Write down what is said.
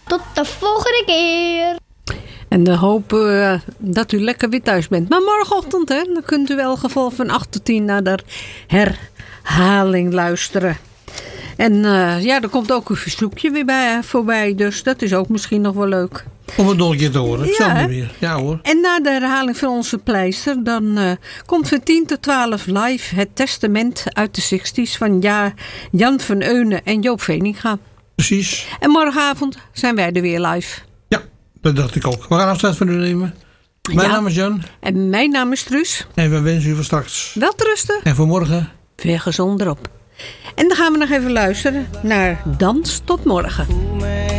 Tot de volgende keer. En dan hopen we dat u lekker weer thuis bent. Maar morgenochtend, hè, dan kunt u wel geval van 8 tot 10 naar de herhaling luisteren. En ja, er komt ook een verzoekje weer voorbij. Dus dat is ook misschien nog wel leuk. Om het nog een keer te horen. Ja, Weer. Ja hoor. En na de herhaling van onze pleister, dan komt van 10 tot 12 live het testament uit de 60's van Jan van Eunen en Joop Veninga. Precies. En morgenavond zijn wij er weer live. Ja, dat dacht ik ook. We gaan afstand van u nemen. Mijn naam is Jan. En mijn naam is Truus. En we wensen u voor straks. Welterusten. En voor morgen. Weer gezond erop. En dan gaan we nog even luisteren naar Dans tot Morgen.